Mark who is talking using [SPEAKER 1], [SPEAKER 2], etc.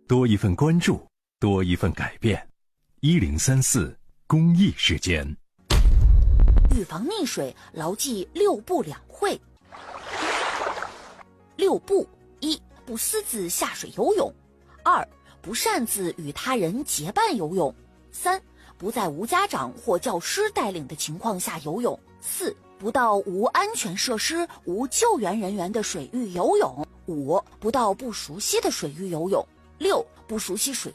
[SPEAKER 1] 多一份关注，多一份改变。1034公益时间。
[SPEAKER 2] 预防溺水，牢记6不2会。6不：一、不私自下水游泳；2、不擅自与他人结伴游泳；3、不在无家长或教师带领的情况下游泳；4、不到无安全设施、无救援人员的水域游泳；5、不到不熟悉的水域游泳；6、不熟悉水